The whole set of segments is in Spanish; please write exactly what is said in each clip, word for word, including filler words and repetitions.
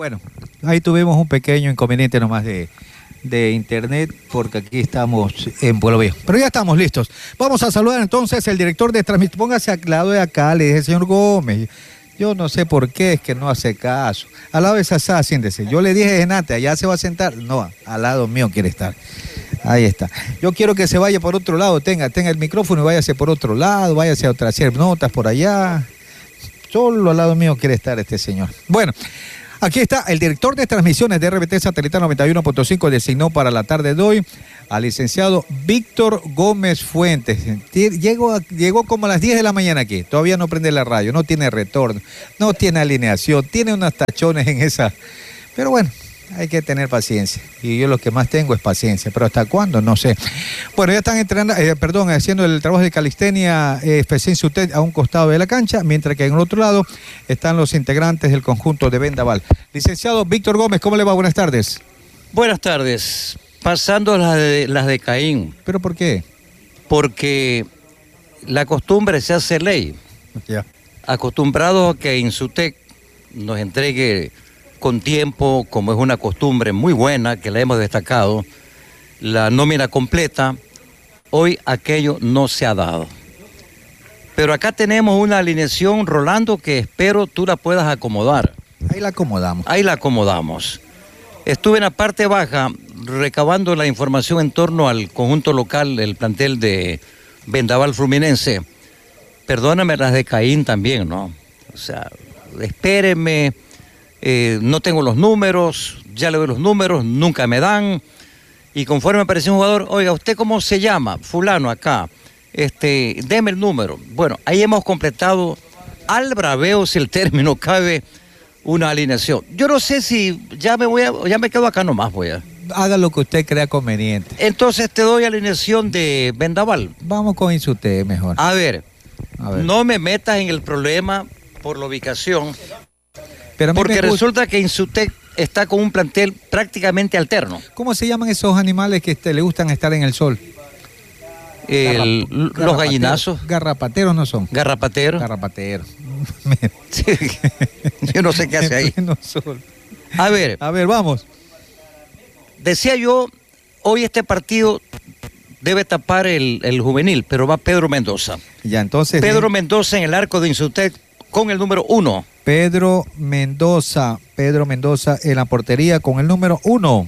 Bueno, ahí tuvimos un pequeño inconveniente nomás de, de internet, porque aquí estamos en Pueblo Viejo. Pero ya estamos listos. Vamos a saludar entonces al director de transmisión. Póngase al lado de acá, le dije, señor Gómez. Yo no sé por qué, es que no hace caso. Al lado de Sasá, siéntese. Yo le dije, Genate, allá se va a sentar. No, al lado mío quiere estar. Ahí está. Yo quiero que se vaya por otro lado, tenga, tenga el micrófono y váyase por otro lado, váyase a hacer notas por allá. Solo al lado mío quiere estar este señor. Bueno, aquí está el director de transmisiones de R B T Satelital noventa y uno punto cinco, designó para la tarde de hoy al licenciado Víctor Gómez Fuentes. Llegó, llegó como a las diez de la mañana aquí, todavía no prende la radio, no tiene retorno, no tiene alineación, tiene unos tachones en esa... Pero bueno, hay que tener paciencia, y yo lo que más tengo es paciencia, pero ¿hasta cuándo? No sé. Bueno, ya están entrenando, eh, perdón, haciendo el trabajo de calistenia eh, F C Insutet a un costado de la cancha, mientras que en el otro lado están los integrantes del conjunto de Vendaval. Licenciado Víctor Gómez, ¿cómo le va? Buenas tardes. Buenas tardes. Pasando las de, las de Caín. ¿Pero por qué? Porque la costumbre se hace ley. Ya. Acostumbrados a que Insutec nos entregue con tiempo, como es una costumbre muy buena que la hemos destacado, la nómina completa, hoy aquello no se ha dado. Pero acá tenemos una alineación, Rolando, que espero tú la puedas acomodar. Ahí la acomodamos. Ahí la acomodamos. Estuve en la parte baja recabando la información en torno al conjunto local, el plantel de Vendaval Fluminense. Perdóname las de Caín también, ¿no? O sea, espérenme. Eh, no tengo los números, ya le doy los números, nunca me dan, y conforme apareció un jugador, oiga, ¿usted cómo se llama? Fulano acá, este, deme el número. Bueno, ahí hemos completado al braveo, si el término cabe, una alineación. Yo no sé si ya me voy a, ya me quedo acá nomás, voy a. Haga lo que usted crea conveniente. Entonces te doy alineación de Vendaval. Vamos con Insutec mejor. A ver, a ver, no me metas en el problema por la ubicación. Pero porque resulta que Insutec está con un plantel prácticamente alterno. ¿Cómo se llaman esos animales que este, le gustan estar en el sol? El, Garrap los gallinazos. Garrapateros no son. Garrapateros. Garrapateros. Sí. Yo no sé qué hace ahí. A ver. A ver, vamos. Decía yo, hoy este partido debe tapar el, el juvenil, pero va Pedro Mendoza. Ya, entonces. Pedro ¿sí? Mendoza en el arco de Insutec con el número uno. Pedro Mendoza, Pedro Mendoza en la portería con el número uno.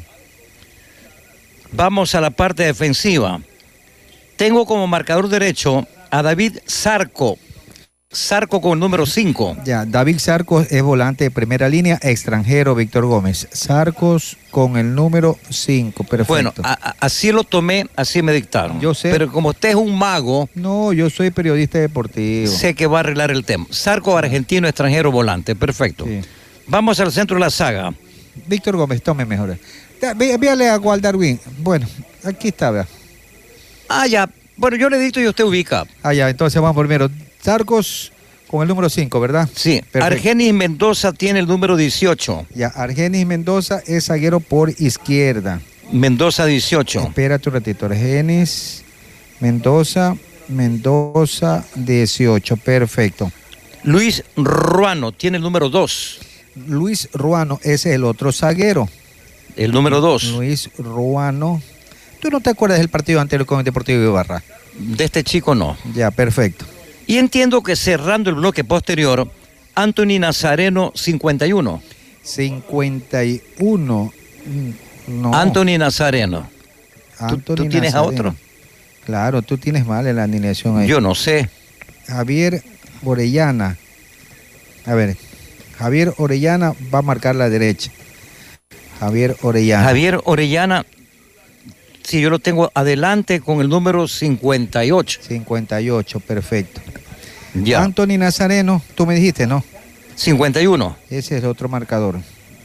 Vamos a la parte defensiva. Tengo como marcador derecho a David Zarco. Zarco con el número cinco. Ya, David Zarco es volante de primera línea, extranjero, Víctor Gómez. Zarcos con el número cinco, perfecto. Bueno, a, a, así lo tomé, así me dictaron. Yo sé. Pero como usted es un mago. No, yo soy periodista deportivo. Sé que va a arreglar el tema. Zarco, argentino, extranjero, volante, perfecto. Sí. Vamos al centro de la saga. Víctor Gómez, tome mejor. Véale a Gualdarwin. Bueno, aquí está, vea. Ah, ya. Bueno, yo le dicto y usted ubica. Ah, ya, entonces vamos primero. Zarcos con el número cinco, ¿verdad? Sí. Perfecto. Argenis Mendoza tiene el número dieciocho. Ya, Argenis Mendoza es zaguero por izquierda. Mendoza dieciocho. Espérate un ratito. Argenis Mendoza, Mendoza dieciocho, perfecto. Luis Ruano tiene el número dos. Luis Ruano es el otro zaguero. El número dos. Luis Ruano. ¿Tú no te acuerdas del partido anterior con el Deportivo Ibarra? De este chico no. Ya, perfecto. Y entiendo que cerrando el bloque posterior, Anthony Nazareno, cincuenta y uno. cincuenta y uno. No. Anthony Nazareno. Anthony ¿Tú, tú tienes Nazareno. a otro? Claro, tú tienes mal en la alineación ahí. Yo no sé. Javier Orellana. A ver, Javier Orellana va a marcar la derecha. Javier Orellana. Javier Orellana, sí, yo lo tengo adelante con el número cincuenta y ocho. cincuenta y ocho, perfecto. Ya. Anthony Nazareno, tú me dijiste, ¿no? cincuenta y uno. Ese es el otro marcador.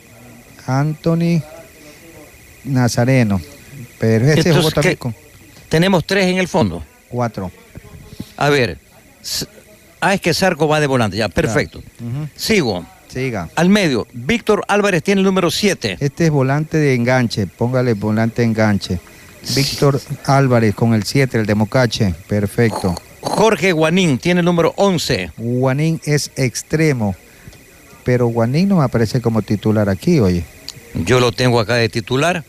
Anthony Nazareno. Pero ese Entonces, es también con... Tenemos tres en el fondo. Cuatro. A ver. Ah, es que Zarco va de volante, ya, perfecto. Claro. Uh-huh. Sigo. Siga. Al medio, Víctor Álvarez tiene el número siete. Este es volante de enganche, póngale volante de enganche. Víctor Álvarez con el siete, el de Mocache, perfecto. Jorge Guanín tiene el número once. Guanín es extremo. pero Guanín no me aparece como titular aquí, oye. Yo lo tengo acá de titular.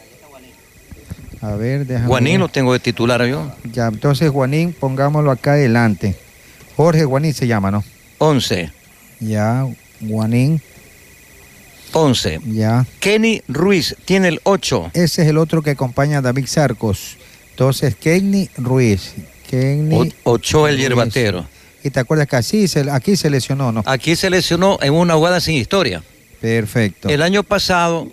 A ver, déjame Guanín ver. lo tengo de titular yo. Ya, entonces Guanín, pongámoslo acá adelante. Jorge Guanín se llama, ¿no? once. Ya, Guanín. once. Ya. Kenny Ruiz tiene el ocho. Ese es el otro que acompaña a David Sarcos. Entonces, Kenny Ruiz. Kenny Ochoa el Ruiz. hierbatero. Y te acuerdas que así se, aquí se lesionó, ¿no? Aquí se lesionó en una jugada sin historia. Perfecto. El año pasado,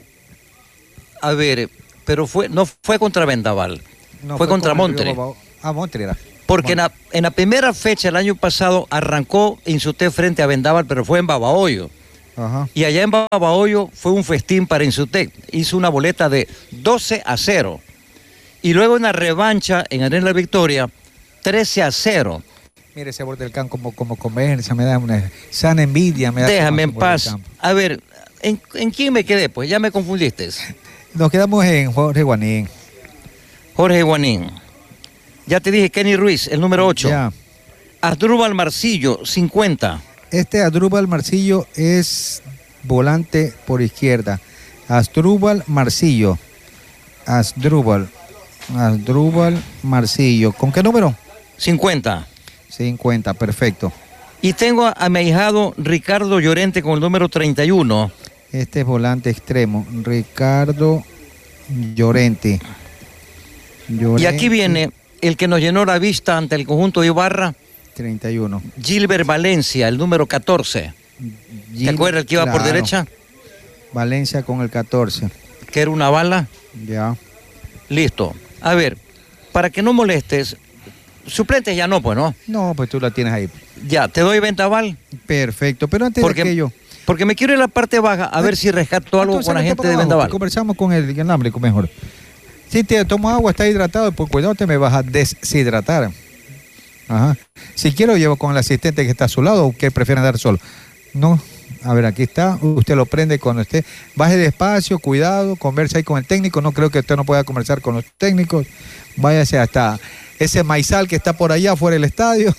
a ver, pero fue no fue contra Vendaval, No, fue, contra con el Montre. Río Baba- Ah, Montre era. Porque en la, en la primera fecha el año pasado arrancó Insutec frente a Vendaval, pero fue en Babahoyo. Ajá. Y allá en Babahoyo fue un festín para Insutec. Hizo una boleta de doce a cero. Y luego una revancha en Arena Victoria, trece a cero. Mire ese borde del campo como, como comercia, me da una sana envidia. Me da Déjame en ese borde del paz. campo. A ver, ¿en, ¿en quién me quedé? Pues ya me confundiste. Nos quedamos en Jorge Guanín. Jorge Guanín. Ya te dije Kenny Ruiz, el número ocho. Ya. Asdrúbal Marcillo, cincuenta. Este Asdrúbal Marcillo es volante por izquierda. Asdrúbal Marcillo. Asdrúbal. Asdrúbal Marcillo. ¿Con qué número? cincuenta. cincuenta, perfecto. Y tengo a, a mi ahijado Ricardo Llorente con el número treinta y uno. Este es volante extremo. Ricardo Llorente. Llorente. Y aquí viene el que nos llenó la vista ante el conjunto de Ibarra, treinta y uno. Gilbert Valencia, el número catorce. ¿Te acuerdas el que iba por Claro. derecha? Valencia con el catorce. Que era una bala. Ya. Listo. A ver, para que no molestes, suplentes ya no, pues, ¿no? No, pues tú la tienes ahí. Ya, te doy Vendaval. Perfecto. Pero antes Porque, de aquello. porque me quiero ir a la parte baja a ver si rescato algo Entonces, con la vete gente para de abajo, Vendaval. que Conversamos con el inalámbrico mejor. Si te tomo agua, está hidratado, pues cuidado, te me vas a deshidratar. Ajá. Si quiero, llevo con el asistente que está a su lado, o que prefieren dar solo. No. A ver, aquí está. Usted lo prende cuando esté. Baje despacio, cuidado, conversa ahí con el técnico. No creo que usted no pueda conversar con los técnicos. Váyase hasta ese maizal que está por allá, fuera del estadio.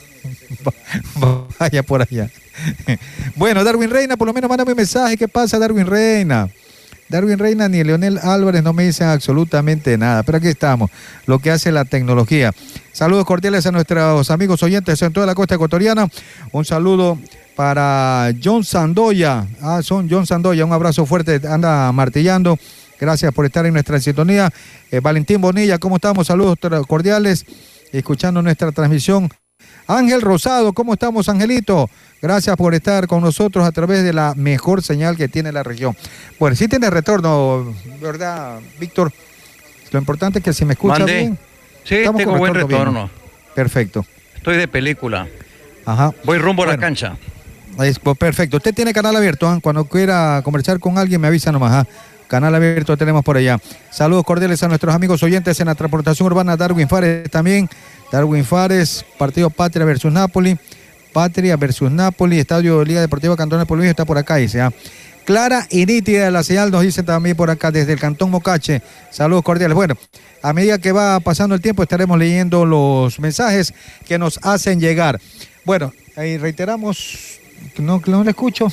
Vaya por allá. Bueno, Darwin Reina, por lo menos mándame un mensaje. ¿Qué pasa, Darwin Reina? Darwin Reina ni Leonel Álvarez no me dicen absolutamente nada, pero aquí estamos, lo que hace la tecnología. Saludos cordiales a nuestros amigos oyentes en toda la costa ecuatoriana. Un saludo para John Sandoya. Ah, son John Sandoya, un abrazo fuerte, anda martillando. Gracias por estar en nuestra sintonía. Eh, Valentín Bonilla, ¿cómo estamos? Saludos cordiales, escuchando nuestra transmisión. Ángel Rosado, ¿cómo estamos, Angelito? Gracias por estar con nosotros a través de la mejor señal que tiene la región. Bueno, sí tiene retorno, ¿verdad, Víctor? Lo importante es que si me escucha Mandé. bien. Sí, estamos tengo con buen retorno bien, retorno. ¿no? Perfecto. Estoy de película. Ajá. Voy rumbo a Bueno. la cancha. Es, pues, perfecto. Usted tiene canal abierto, ¿eh? Cuando quiera conversar con alguien me avisa nomás. ¿eh? Canal abierto tenemos por allá. Saludos cordiales a nuestros amigos oyentes en la transportación urbana. Darwin Fares también. Darwin Fares, partido Patria versus Napoli. Patria versus Napoli, Estadio de Liga Deportiva Cantón de Polvillo está por acá, dice. ¿eh? Clara y nítida la señal, nos dice también por acá desde el Cantón Mocache. Saludos cordiales. Bueno, a medida que va pasando el tiempo estaremos leyendo los mensajes que nos hacen llegar. Bueno, ahí reiteramos, no, no le escucho.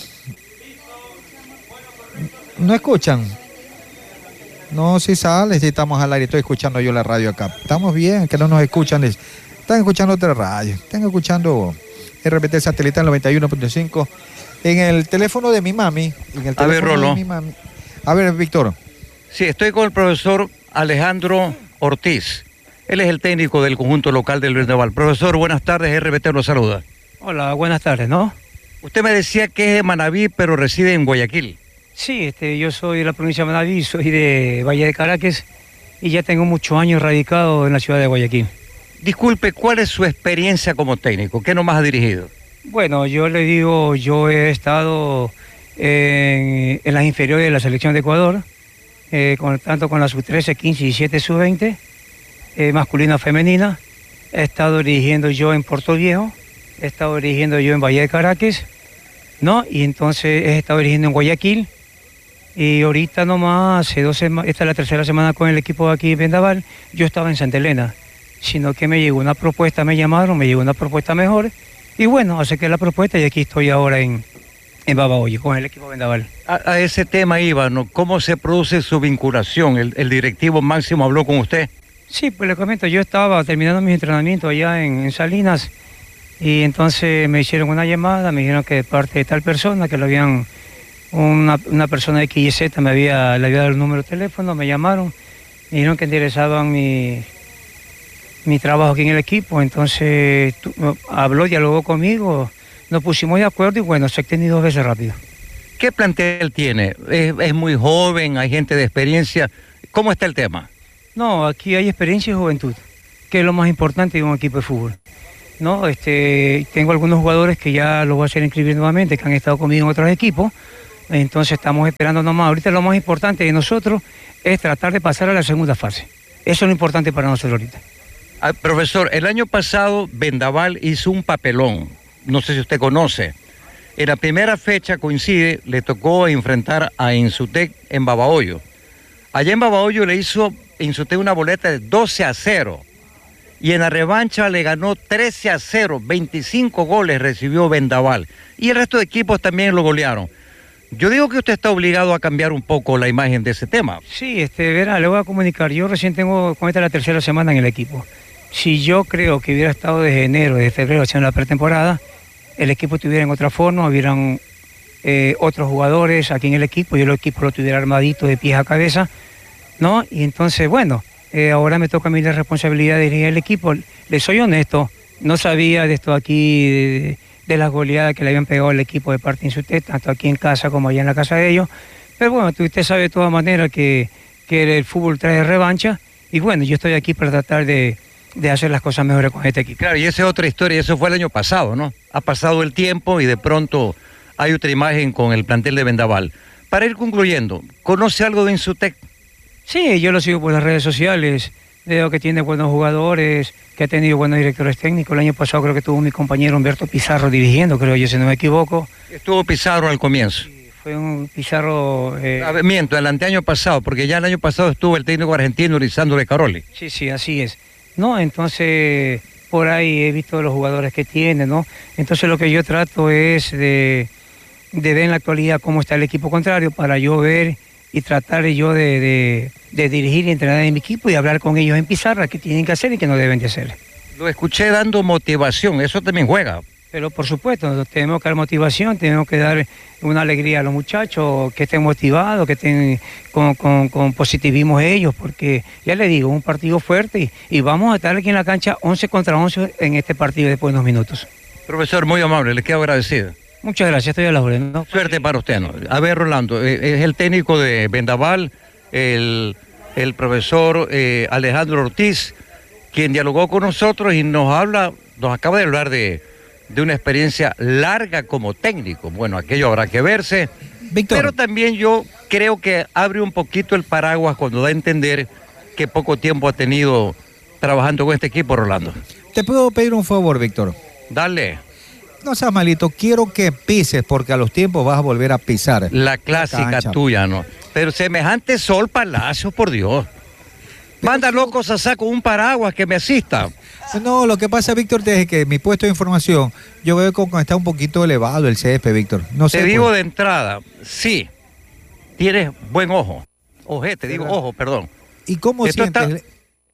¿No escuchan? No, si sale, si estamos al aire, estoy escuchando yo la radio acá. Estamos bien, que no nos escuchan. Están escuchando otra radio, están escuchando R B T satelital noventa y uno punto cinco. En el teléfono de mi mami. En el A ver, teléfono Rolo. de mi mami. A ver, Víctor. Sí, estoy con el profesor Alejandro Ortiz. Él es el técnico del conjunto local del Vendaval. Profesor, buenas tardes, R B T lo saluda. Hola, buenas tardes, ¿no? Usted me decía que es de Manabí, pero reside en Guayaquil. Sí, este, yo soy de la provincia de Manabí, soy de Valle de Caracas y ya tengo muchos años radicado en la ciudad de Guayaquil. Disculpe, ¿cuál es su experiencia como técnico? ¿Qué nomás ha dirigido? Bueno, yo le digo, yo he estado en, en las inferiores de la selección de Ecuador, eh, con, tanto con la sub trece, quince, diecisiete, sub veinte, eh, masculina, femenina. He estado dirigiendo yo en Puerto Viejo, he estado dirigiendo yo en Valle de Caracas, ¿no? Y entonces he estado dirigiendo en Guayaquil. Y ahorita nomás, hace dos semanas, esta es la tercera semana con el equipo de aquí en Vendaval, yo estaba en Santa Elena, sino que me llegó una propuesta, me llamaron, me llegó una propuesta mejor, y bueno, acepté la propuesta y aquí estoy ahora en, en Babahoyo, con el equipo Vendaval. A, a ese tema iba, ¿no? ¿Cómo se produce su vinculación? ¿El, el directivo máximo habló con usted? Sí, pues le comento, yo estaba terminando mis entrenamientos allá en, en Salinas y entonces me hicieron una llamada, me dijeron que de parte de tal persona, que lo habían, una, una persona de X Y Z me había, le había dado el número de teléfono, me llamaron, me dijeron que interesaban mi, mi trabajo aquí en el equipo, entonces tu, habló, dialogó conmigo, nos pusimos de acuerdo y bueno, se ha extendido dos veces rápido. ¿Qué plantel tiene? ¿Es, es muy joven? ¿Hay gente de experiencia? ¿Cómo está el tema? No, aquí hay experiencia y juventud, que es lo más importante de un equipo de fútbol. No, este, tengo algunos jugadores que ya los voy a hacer inscribir nuevamente, que han estado conmigo en otros equipos, entonces estamos esperando nomás. Ahorita lo más importante de nosotros es tratar de pasar a la segunda fase. Eso es lo importante para nosotros ahorita. Ah, profesor, el año pasado Vendaval hizo un papelón, no sé si usted conoce. En la primera fecha coincide, le tocó enfrentar a Insutec en Babahoyo. Allá en Babahoyo le hizo Insutec una boleta de doce a cero. Y en la revancha le ganó trece a cero, veinticinco goles recibió Vendaval. Y el resto de equipos también lo golearon. Yo digo que usted está obligado a cambiar un poco la imagen de ese tema. Sí, este, verá, le voy a comunicar. Yo recién tengo, como esta es la tercera semana en el equipo. Si yo creo que hubiera estado desde enero, desde febrero haciendo la pretemporada, el equipo estuviera en otra forma, hubieran eh, otros jugadores aquí en el equipo, yo el equipo lo tuviera armadito de pies a cabeza, ¿no? Y entonces, bueno, eh, ahora me toca a mí la responsabilidad de dirigir el equipo. Le soy honesto, no sabía de esto aquí, de, de las goleadas que le habían pegado al equipo de parte de Insutec, tanto aquí en casa como allá en la casa de ellos, pero bueno, usted sabe de todas maneras que, que el fútbol trae revancha, y bueno, yo estoy aquí para tratar de... de hacer las cosas mejores con este equipo. Claro, y esa es otra historia, eso fue el año pasado, ¿no? Ha pasado el tiempo y de pronto hay otra imagen con el plantel de Vendaval. Para ir concluyendo, ¿conoce algo de Insutec? Sí, yo lo sigo por las redes sociales, veo que tiene buenos jugadores, que ha tenido buenos directores técnicos. El año pasado creo que tuvo mi compañero Humberto Pizarro dirigiendo, creo yo, si no me equivoco. Estuvo Pizarro al comienzo. Sí, fue un Pizarro... Eh... A ver, miento, el anteaño pasado, porque ya el año pasado estuvo el técnico argentino Lisandro de Caroli. Sí, sí, así es. No, entonces por ahí he visto los jugadores que tiene, ¿no? Entonces lo que yo trato es de, de ver en la actualidad cómo está el equipo contrario para yo ver y tratar yo de, de, de dirigir y entrenar en mi equipo y hablar con ellos en pizarra qué tienen que hacer y qué no deben de hacer. Lo escuché dando motivación, eso también juega. Pero por supuesto, tenemos que dar motivación, tenemos que dar una alegría a los muchachos, que estén motivados, que estén con, con, con positivismo ellos, porque ya les digo, un partido fuerte y, y vamos a estar aquí en la cancha once contra once en este partido después de unos minutos. Profesor, muy amable, le quedo agradecido. Muchas gracias, estoy a la orden, ¿no? Suerte para usted, ¿no? A ver, Rolando, es el técnico de Vendaval, el, el profesor eh, Alejandro Ortiz, quien dialogó con nosotros y nos habla, nos acaba de hablar de... de una experiencia larga como técnico. Bueno, aquello habrá que verse. Víctor. Pero también yo creo que abre un poquito el paraguas cuando da a entender que poco tiempo ha tenido trabajando con este equipo, Rolando. ¿Te puedo pedir un favor, Víctor? Dale. No seas malito, quiero que pises porque a los tiempos vas a volver a pisar. La clásica la tuya, ¿no? Pero semejante sol palacio, por Dios. Manda locos a saco un paraguas que me asista. No, lo que pasa, Víctor, desde que mi puesto de información, yo veo como está un poquito elevado el césped, Víctor. No sé. Te digo pues. de entrada, sí, tienes buen ojo. Oje, te digo ojo, perdón. ¿Y cómo Esto sientes? Está...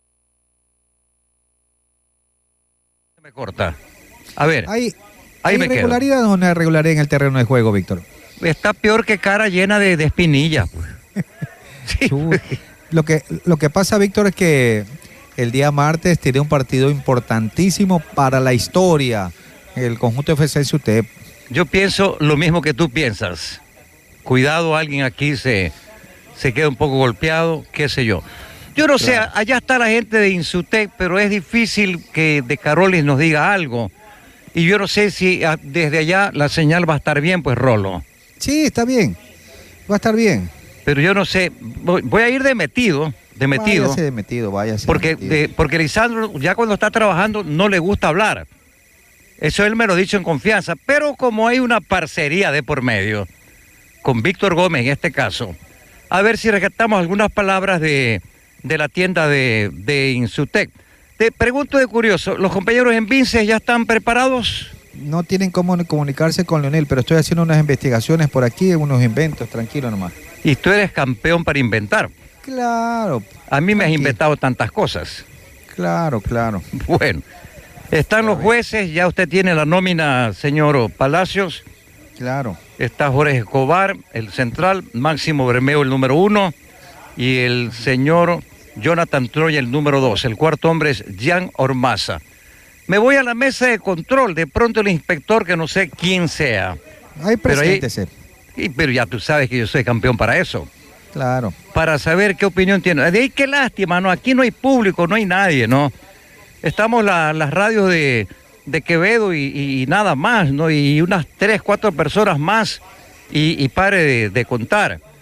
Me corta. A ver, ¿Hay, ahí ¿hay me irregularidad o no hay irregularidad en el terreno de juego, Víctor? Está peor que cara llena de, de espinillas. Pues. Sí. Lo que, lo que pasa, Víctor, es que el día martes tiene un partido importantísimo para la historia, el conjunto F C Insutec. Yo pienso lo mismo que tú piensas. Cuidado, alguien aquí se, se queda un poco golpeado, qué sé yo. Yo no claro. sé, allá está la gente de Insutec, pero es difícil que de Carolis nos diga algo. Y yo no sé si desde allá la señal va a estar bien, pues Rolo. Sí, está bien, va a estar bien. Pero yo no sé, voy, voy a ir de metido. De metido, váyase de metido, váyase porque, de metido. De, porque Lisandro ya cuando está trabajando no le gusta hablar. Eso él me lo ha dicho en confianza, pero como hay una parcería de por medio, con Víctor Gómez en este caso, a ver si rescatamos algunas palabras de, de la tienda de, de Insutec. Te pregunto de curioso, ¿los compañeros en Vinces ya están preparados? no tienen cómo comunicarse con Leonel, pero estoy haciendo unas investigaciones por aquí, unos inventos, tranquilo nomás. Y tú eres campeón para inventar. Claro. A mí me has tranquilo. inventado tantas cosas. Claro, claro. Bueno, están los jueces, ya usted tiene la nómina, señor Palacios. Claro. Está Jorge Escobar, el central, Máximo Bermeo, el número uno, y el señor Jonathan Troya, el número dos. El cuarto hombre es Jan Ormaza. Me voy a la mesa de control, de pronto el inspector, que no sé quién sea. Ahí Pero, ahí, preséntese. y, pero ya tú sabes que yo soy campeón para eso. Claro. Para saber qué opinión tiene. De ahí qué lástima, ¿no? Aquí no hay público, no hay nadie, ¿no? Estamos la, las radios de, de Quevedo y, y, y nada más, ¿no? Y unas tres, cuatro personas más y, y pare de, de contar.